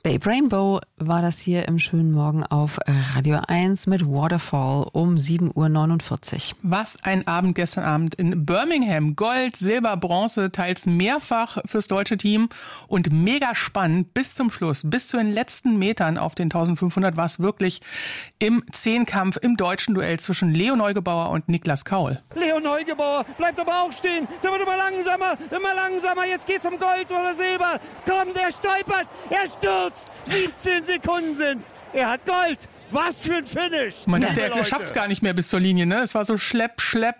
Babe Rainbow war das hier im schönen Morgen auf Radio 1 mit Waterfall um 7:49 Uhr. Was ein Abend gestern Abend in Birmingham. Gold, Silber, Bronze, teils mehrfach fürs deutsche Team und mega spannend bis zum Schluss. Bis zu den letzten Metern auf den 1500 war es wirklich im Zehnkampf, im deutschen Duell zwischen Leo Neugebauer und Niklas Kaul. Leo Neugebauer bleibt aber auch stehen. Der wird immer langsamer. Jetzt geht's um Gold oder Silber. Kommt, er stolpert, er stürzt. 17 Sekunden sind's. Er hat Gold. Was für ein Finish. Man dachte, er schafft es gar nicht mehr bis zur Linie. Ne? Es war so schlepp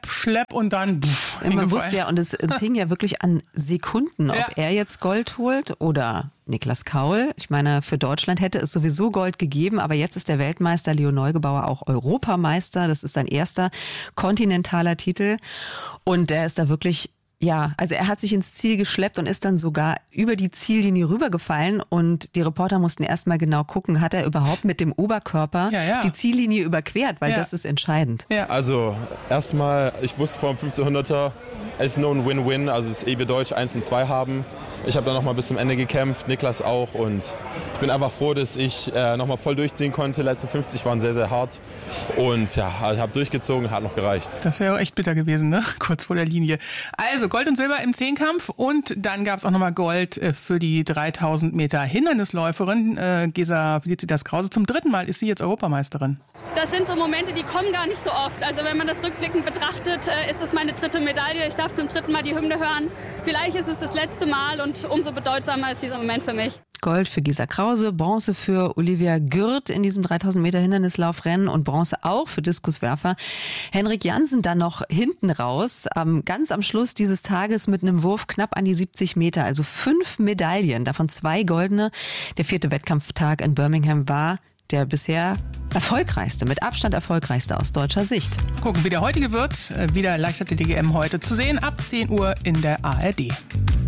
und dann man wusste ja, und es hing ja wirklich an Sekunden, ob er jetzt Gold holt oder Niklas Kaul. Ich meine, für Deutschland hätte es sowieso Gold gegeben, aber jetzt ist der Weltmeister Leo Neugebauer auch Europameister. Das ist sein erster kontinentaler Titel und der ist da wirklich... Ja, also er hat sich ins Ziel geschleppt und ist dann sogar über die Ziellinie rübergefallen und die Reporter mussten erstmal genau gucken, hat er überhaupt mit dem Oberkörper die Ziellinie überquert, weil das ist entscheidend. Ja. Also erstmal, ich wusste vor dem 1500er, es ist nur ein Win-Win, also es ist wir Deutsch 1 und 2 haben. Ich habe dann nochmal bis zum Ende gekämpft, Niklas auch und ich bin einfach froh, dass ich nochmal voll durchziehen konnte. Die letzten 50 waren sehr, sehr hart und ja, ich habe durchgezogen, hat noch gereicht. Das wäre auch echt bitter gewesen, ne? Kurz vor der Linie. Also Gold und Silber im Zehnkampf und dann gab es auch nochmal Gold für die 3000 Meter Hindernisläuferin Gesa Felicitas Krause. Zum 3. Mal ist sie jetzt Europameisterin. Das sind so Momente, die kommen gar nicht so oft. Also wenn man das rückblickend betrachtet, ist es meine 3. Medaille. Ich darf zum 3. Mal die Hymne hören. Vielleicht ist es das letzte Mal und umso bedeutsamer ist dieser Moment für mich. Gold für Gesa Krause, Bronze für Olivia Gürt in diesem 3000 Meter Hindernislaufrennen und Bronze auch für Diskuswerfer Henrik Jansen dann noch hinten raus, ganz am Schluss dieses Tages mit einem Wurf knapp an die 70 Meter, also 5 Medaillen, davon 2 goldene. Der 4. Wettkampftag in Birmingham war der bisher erfolgreichste, mit Abstand erfolgreichste aus deutscher Sicht. Gucken, wie der heutige wird. Wieder Leichtathletik-EM heute zu sehen, ab 10 Uhr in der ARD.